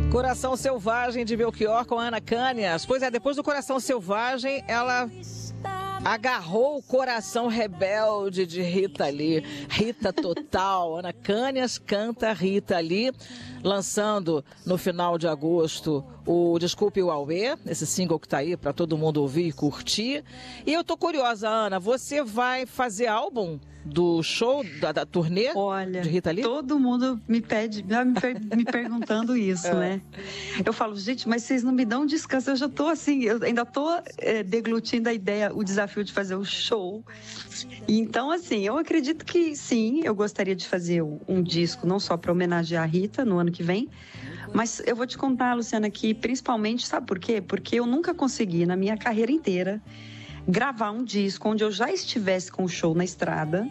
Coração Selvagem de Belchior com Ana Cânias. Pois é, depois do Coração Selvagem, ela agarrou o coração rebelde de Rita Lee. Rita total. Ana Cânias canta Rita Lee, lançando no final de agosto o Desculpe o Auê, esse single que tá aí para todo mundo ouvir e curtir. E eu tô curiosa, Ana, você vai fazer álbum do show, da turnê de Rita Lee? Todo mundo me pede, me perguntando isso, né? Eu falo, gente, mas vocês não me dão descanso, eu já tô assim, eu ainda tô deglutindo a ideia, o desafio de fazer o show. Então, assim, eu acredito que sim, eu gostaria de fazer um disco, não só para homenagear a Rita no ano que vem, mas eu vou te contar, Luciana, que principalmente, sabe por quê? Porque eu nunca consegui, na minha carreira inteira, gravar um disco onde eu já estivesse com o show na estrada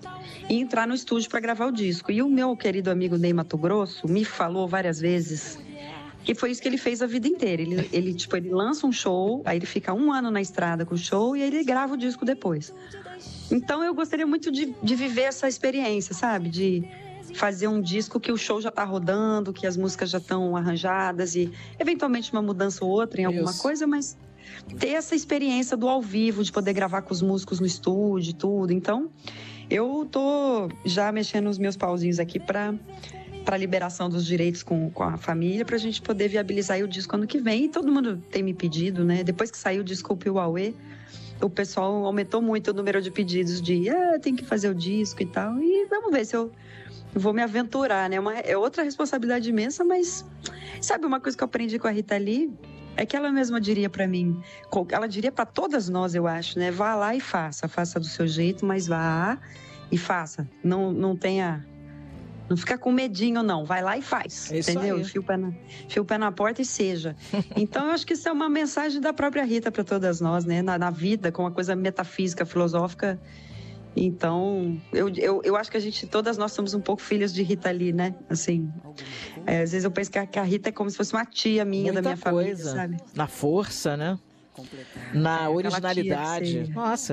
e entrar no estúdio para gravar o disco. E o meu querido amigo Ney Matogrosso me falou várias vezes que foi isso que ele fez a vida inteira. Ele lança um show, aí ele fica 1 ano na estrada com o show e aí ele grava o disco depois. Então eu gostaria muito de viver essa experiência, sabe? De fazer um disco que o show já tá rodando, que as músicas já estão arranjadas e eventualmente uma mudança ou outra em alguma coisa, mas ter essa experiência do ao vivo, de poder gravar com os músicos no estúdio e tudo. Então, eu tô já mexendo os meus pauzinhos aqui para liberação dos direitos com a família, pra gente poder viabilizar aí o disco ano que vem. E todo mundo tem me pedido, né? Depois que saiu o Desculpe o Auê, o pessoal aumentou muito o número de pedidos de tem que fazer o disco e tal. E vamos ver se eu vou me aventurar, né? É outra responsabilidade imensa, mas sabe uma coisa que eu aprendi com a Rita Lee? É que ela mesma diria pra mim, ela diria pra todas nós, eu acho, né? Vá lá e faça do seu jeito, mas vá e faça. Não fica com medinho, não. Vai lá e faz, entendeu? Fia o pé na porta e seja. Então, eu acho que isso é uma mensagem da própria Rita pra todas nós, né? Na vida, com uma coisa metafísica, filosófica. Então, eu acho que todas nós somos um pouco filhas de Rita Lee, né? Assim, às vezes eu penso que a Rita é como se fosse uma tia minha, da minha família, sabe? Na força, né? Na originalidade. Nossa.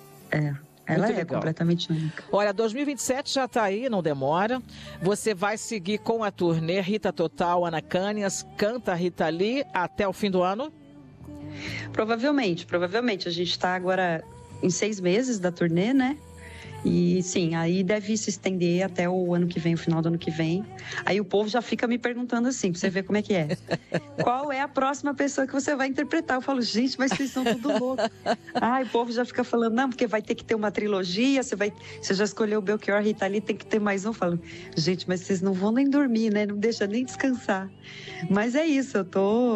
Ela é completamente única. Olha, 2027 já tá aí, não demora. Você vai seguir com a turnê Rita Total, Ana Cânias, canta Rita Lee até o fim do ano? Provavelmente. A gente tá agora em 6 meses da turnê, né? E sim, aí deve se estender até o ano que vem, o final do ano que vem. Aí o povo já fica me perguntando assim, pra você ver como é que é. Qual é a próxima pessoa que você vai interpretar? Eu falo, gente, mas vocês são tudo loucos. O povo já fica falando, não, porque vai ter que ter uma trilogia, você já escolheu o Belchior, Rita Lee, tem que ter mais um. Eu falo, gente, mas vocês não vão nem dormir, né? Não deixa nem descansar. Mas é isso, eu tô